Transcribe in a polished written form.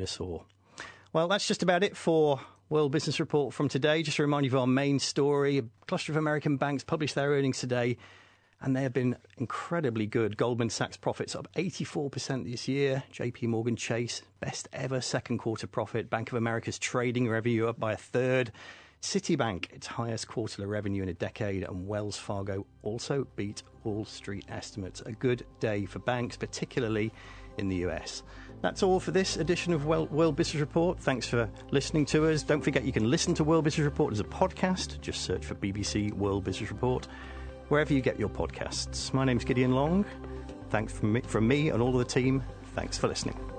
dinosaur. Well, that's just about it for World Business Report from today. Just to remind you of our main story, a cluster of American banks published their earnings today, and they have been incredibly good. Goldman Sachs profits up 84% this year. JP Morgan Chase, best ever second quarter profit. Bank of America's trading revenue up by a third. Citibank, its highest quarterly revenue in a decade, and Wells Fargo also beat Wall Street estimates. A good day for banks, particularly in the US. That's all for this edition of World Business Report. Thanks for listening to us. Don't forget you can listen to World Business Report as a podcast. Just search for BBC World Business Report wherever you get your podcasts. My name's Gideon Long. Thanks from me and all of the team. Thanks for listening.